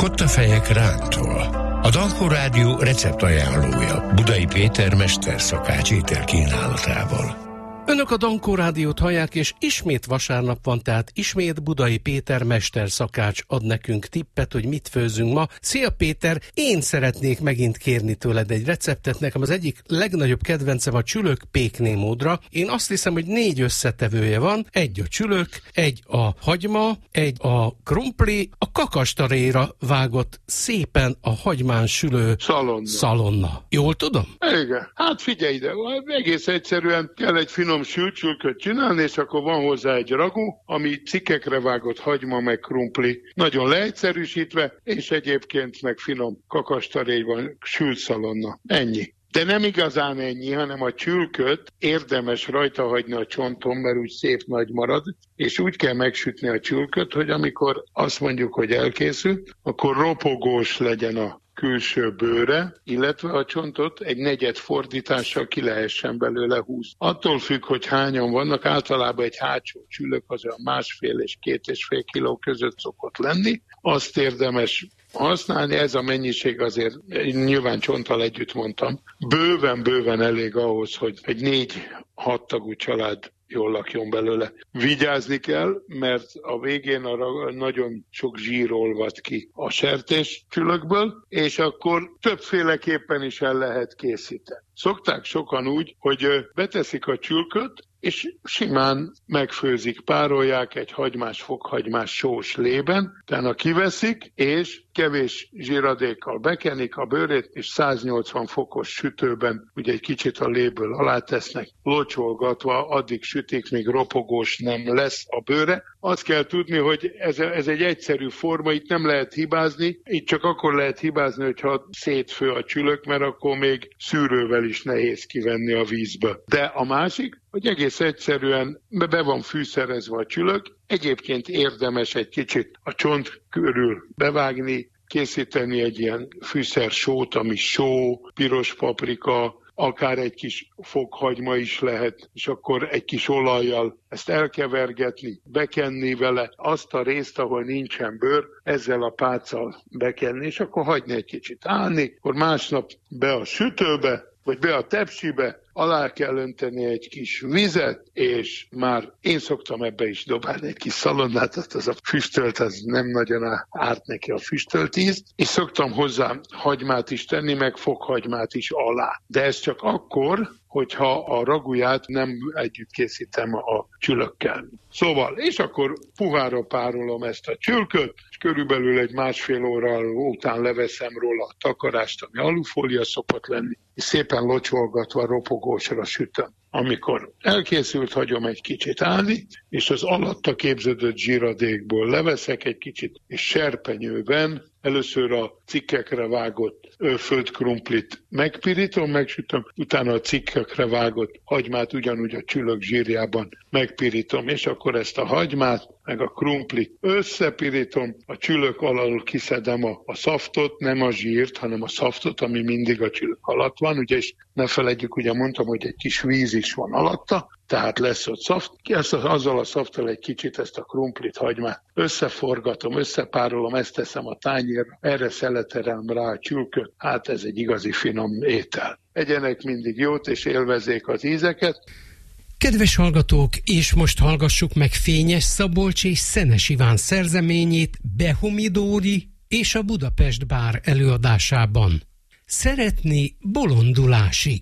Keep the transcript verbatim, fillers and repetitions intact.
Kottafejek rántól. A Dankó Rádió receptajánlója Budai Péter mesterszakács ételkínálatával. Önök a Dankó Rádiót hallják, és ismét vasárnap van, tehát ismét Budai Péter mesterszakács ad nekünk tippet, hogy mit főzünk ma. Szia Péter, én szeretnék megint kérni tőled egy receptet. Nekem az egyik legnagyobb kedvencem a csülök péknémódra. Én azt hiszem, hogy négy összetevője van. Egy a csülök, egy a hagyma, egy a krumpli, a kakastaréra vágott szépen a hagymán sülő szalonna. szalonna. Jól tudom? Igen. Hát figyelj ide, egész egyszerűen kell egy finom sült csülköt csinálni, és akkor van hozzá egy ragú, ami cikkekre vágott hagyma meg krumpli, nagyon leegyszerűsítve, és egyébként meg finom kakastaréj van, sült szalonna. Ennyi. De nem igazán ennyi, hanem a csülköt érdemes rajta hagyni a csonton, mert úgy szép nagy marad, és úgy kell megsütni a csülköt, hogy amikor azt mondjuk, hogy elkészült, akkor ropogós legyen a külső bőre, illetve a csontot egy negyed fordítással ki lehessen belőle húzni. Attól függ, hogy hányan vannak, általában egy hátsó csülök az a másfél és két és fél kiló között szokott lenni. Azt érdemes használni, ez a mennyiség azért, nyilván csonttal együtt mondtam, bőven-bőven elég ahhoz, hogy egy négy-hat tagú család jól lakjon belőle. Vigyázni kell, mert a végén a nagyon sok zsír olvad ki a sertés csülökből, és akkor többféleképpen is el lehet készíteni. Szokták sokan úgy, hogy beteszik a csülköt, és simán megfőzik, párolják egy hagymás, fokhagymás sós lében, utána kiveszik, és kevés zsíradékkal bekenik a bőrét, és száznyolcvan fokos sütőben ugye egy kicsit a léből alátesznek, locsolgatva addig sütik, míg ropogós nem lesz a bőre. Azt kell tudni, hogy ez, ez egy egyszerű forma, itt nem lehet hibázni, itt csak akkor lehet hibázni, hogyha szétfő a csülök, mert akkor még szűrővel is nehéz kivenni a vízből. De a másik, hogy egész egyszerűen be van fűszerezve a csülök, egyébként érdemes egy kicsit a csont körül bevágni, készíteni egy ilyen fűszersót, ami só, piros paprika, akár egy kis fokhagyma is lehet, és akkor egy kis olajjal ezt elkevergetni, bekenni vele azt a részt, ahol nincsen bőr, ezzel a páccal bekenni, és akkor hagyni egy kicsit állni, akkor másnap be a sütőbe, vagy be a tepsibe, alá kell önteni egy kis vizet, és már én szoktam ebbe is dobálni egy kis szalonnát, azt az a füstölt, az nem nagyon árt neki a füstölt íz, és szoktam hozzá hagymát is tenni, meg fokhagymát is alá. De ez csak akkor, hogyha a raguját nem együtt készítem a csülökkel. Szóval, és akkor puhára párolom ezt a csülköt, és körülbelül egy másfél óra után leveszem róla a takarást, ami alufólia szokott lenni, és szépen locsolgatva ropogósra sütöm. Amikor elkészült, hagyom egy kicsit állni, és az alatta képződött zsíradékból leveszek egy kicsit, és serpenyőben először a cikkekre vágott földkrumplit megpirítom, megsütöm, utána a cikkekre vágott hagymát ugyanúgy a csülök zsírjában megpirítom, és akkor ezt a hagymát, meg a krumplit összepirítom, a csülök alól kiszedem a, a szaftot, nem a zsírt, hanem a szaftot, ami mindig a csülök alatt van, ugye, és ne feledjük, ugye mondtam, hogy egy kis víz is van alatta, tehát lesz ott szaft, ezt, azzal a szaftal egy kicsit ezt a krumplit, hagymát összeforgatom, összepárolom, ezt teszem a tányérra, erre szeletelem rá a csülköt, hát ez egy igazi finom étel. Egyenek mindig jót, és élvezzék az ízeket. Kedves hallgatók, és most hallgassuk meg Fényes Szabolcs és Szenes Iván szerzeményét Behomidóri és a Budapest Bár előadásában. Szeretni bolondulásig.